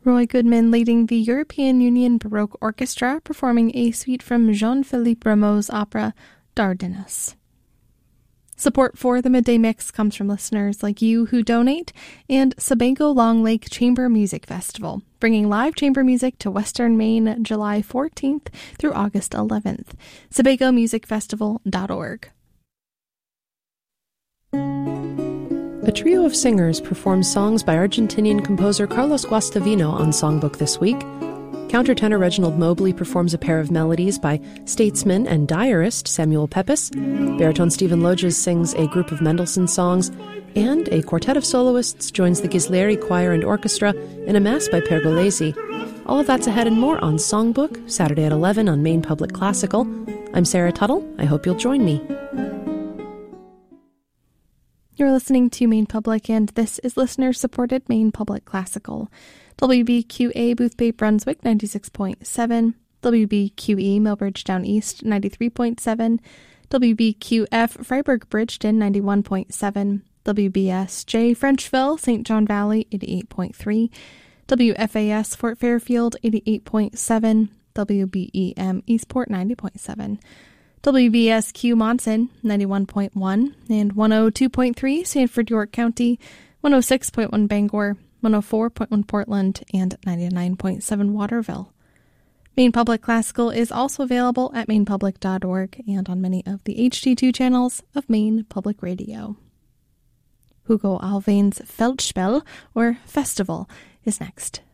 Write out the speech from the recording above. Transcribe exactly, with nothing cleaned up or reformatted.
Roy Goodman leading the European Union Baroque Orchestra, performing a suite from Jean-Philippe Rameau's opera Dardanus. Support for the Midday Mix comes from listeners like you who donate, and Sebago Long Lake Chamber Music Festival, bringing live chamber music to Western Maine July fourteenth through August eleventh. Sebago Music Festival dot org. A trio of singers performs songs by Argentinian composer Carlos Guastavino on Songbook this week. Countertenor Reginald Mobley performs a pair of melodies by statesman and diarist Samuel Pepys. Baritone Stephen Loges sings a group of Mendelssohn songs, and a quartet of soloists joins the Ghislieri Choir and Orchestra in a mass by Pergolesi. All of that's ahead and more on Songbook, Saturday at eleven on Maine Public Classical. I'm Sarah Tuttle. I hope you'll join me. You're listening to Maine Public, and this is listener-supported Maine Public Classical. W B Q A Boothbay Brunswick ninety-six point seven, W B Q E Millbridge Down East ninety-three point seven, W B Q F Freiburg Bridgeton ninety-one point seven, W B S J Frenchville Saint John Valley eighty-eight point three, W F A S Fort Fairfield eighty-eight point seven, W B E M Eastport ninety point seven, W B S Q Monson ninety-one point one, and one oh two point three Sanford York County, one oh six point one Bangor, one oh four point one Portland, and ninety-nine point seven Waterville. Maine Public Classical is also available at maine public dot org and on many of the H D two channels of Maine Public Radio. Hugo Alvain's Feldspiel, or Festival, is next.